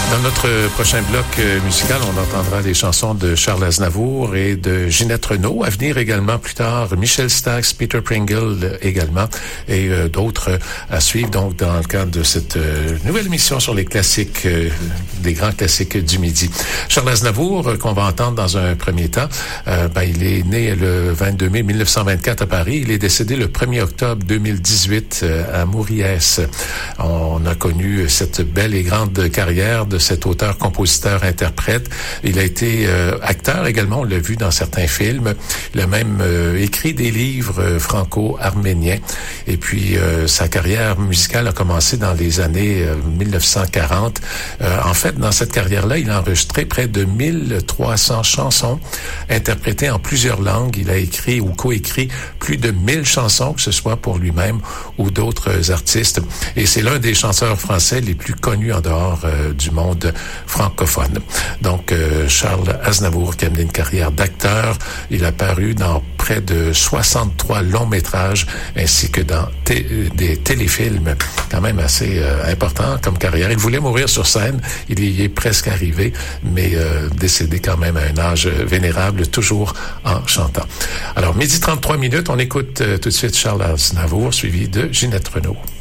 Dans notre prochain bloc musical, on entendra des chansons de Charles Aznavour et de Ginette Renault. À venir également plus tard, Michel Stax, Peter Pringle également et d'autres à suivre donc dans le cadre de cette nouvelle émission sur les classiques, des grands classiques du midi. Charles Aznavour, qu'on va entendre dans un premier temps, il est né le 22 mai 1924 à Paris. Il est décédé le 1er octobre 2018 à Mouriès. On a connu cette belle et grande carrière de cet auteur, compositeur, interprète. Il a été acteur également, on l'a vu dans certains films. Il a même écrit des livres franco-arméniens. Et puis, sa carrière musicale a commencé dans les années 1940. En fait, dans cette carrière-là, il a enregistré près de 1300 chansons interprétées en plusieurs langues. Il a écrit ou coécrit plus de 1000 chansons, que ce soit pour lui-même ou d'autres artistes. Et c'est l'un des chanteurs français les plus connus en dehors du monde francophone. Donc, Charles Aznavour qui a mené une carrière d'acteur. Il a paru dans près de 63 longs métrages ainsi que dans des téléfilms quand même assez importants comme carrière. Il voulait mourir sur scène. Il y est presque arrivé, mais décédé quand même à un âge vénérable, toujours en chantant. Alors, 12h33, on écoute tout de suite Charles Aznavour, suivi de Ginette Renault.